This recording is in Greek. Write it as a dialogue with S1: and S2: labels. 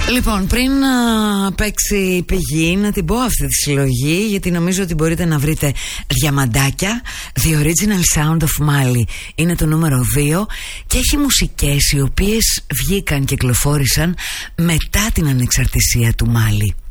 S1: Λοιπόν, πριν παίξει η πηγή, να την πω αυτή τη συλλογή, γιατί νομίζω ότι μπορείτε να βρείτε διαμαντάκια. The Original Sound of Mali είναι το νούμερο 2 και έχει μουσικές οι οποίες βγήκαν και κυκλοφόρησαν μετά την ανεξαρτησία του Μάλι.